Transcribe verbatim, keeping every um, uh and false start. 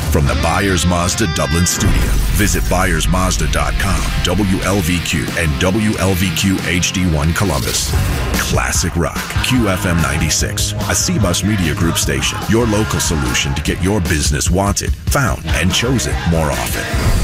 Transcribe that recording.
From the Byers Mazda Dublin studio, visit Byers Mazda dot com, W L V Q, and W L V Q H D one Columbus. Classic Rock, Q F M ninety-six, a C-Bus Media Group station. Your local solution to get your business wanted, found, and chosen more often.